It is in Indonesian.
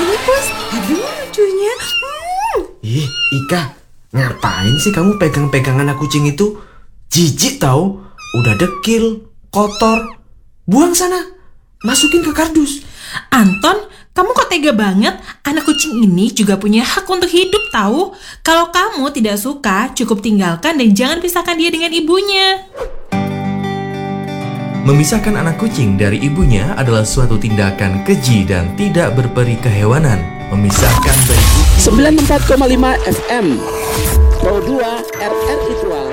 Sini Pus, aduh lucunya. Ih, Ika, ngapain sih kamu pegang-pegang anak kucing itu? Jijik tau, udah dekil, kotor. Buang sana, masukin ke kardus. Anton, kamu kok tega banget? Anak kucing ini juga punya hak untuk hidup tahu. Kalau kamu tidak suka, cukup tinggalkan dan jangan pisahkan dia dengan ibunya. Memisahkan anak kucing dari ibunya adalah suatu tindakan keji dan tidak berperi kehewanan. Memisahkan bayi 94,5 FM Pro 2 RRI Tua.